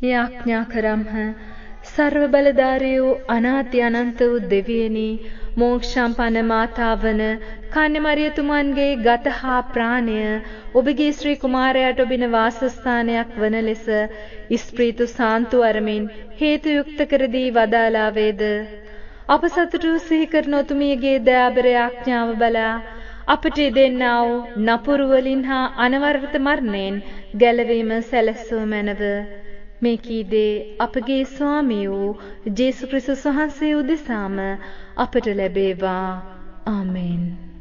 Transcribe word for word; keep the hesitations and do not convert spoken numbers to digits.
යාඥා කරම්හ. සර්ව බලධාරී වූ අනාති අනන්ත වූ දෙවියනි, මෝක්ෂම්පන්න මාතාවන කන්‍යමරියතුමන්ගේ ගත හා ප්‍රාණය ඔබගේ ශ්‍රී කුමාරයාට ඔබින වාසස්ථානයක් වන ලෙස ඉස්ප්‍රීතු සාන්තු අරමින් හේතු යුක්ත කර දී වදාලා වේද. අප සතුටු සිහි කරන ඔතුමියගේ දයාබර යාඥාව බලා අපට දෙන්නා වූ නපුරු වලින් හා අනවරත මරණයෙන් ගැලවීම සැලැස්සුව මැනව. මේ කීදේ අපගේ ස්වාමී වූ ජේසු ක්‍රිස්තුස් වහන්සේ උදෙසාම අපට ලැබේවා. ආමෙන්.